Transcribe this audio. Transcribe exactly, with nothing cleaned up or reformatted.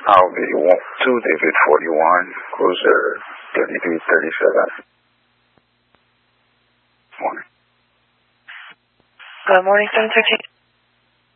I'll be one, two David forty-one, cruiser thirty-three thirty-seven. Morning. Good morning, seven thirteen.